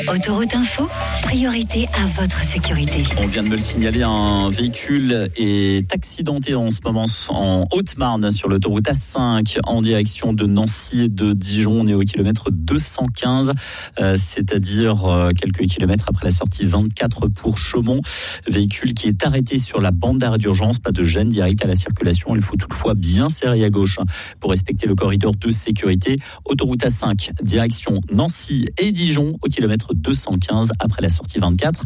Autoroute Info, priorité à votre sécurité. On vient de me le signaler, un véhicule est accidenté en ce moment en Haute-Marne sur l'autoroute A5 en direction de Nancy et de Dijon. On est au kilomètre 215, c'est-à-dire quelques kilomètres après la sortie 24 pour Chaumont. Véhicule qui est arrêté sur la bande d'arrêt d'urgence, pas de gêne directe à la circulation. Il faut toutefois bien serrer à gauche pour respecter le corridor de sécurité. Autoroute A5, direction Nancy et Dijon au kilomètre 215 après la sortie 24.